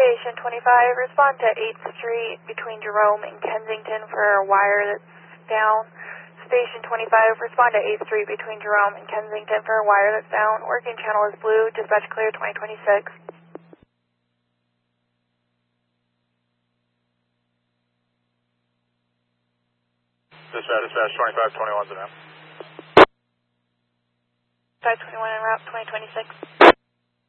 Station 25, respond to 8th Street between Jerome and Kensington for a wire that's down. Station 25, respond to 8th Street between Jerome and Kensington for a wire that's down. Working channel is blue, dispatch clear 2026. Dispatch 2521's an M. 521 en route 2026.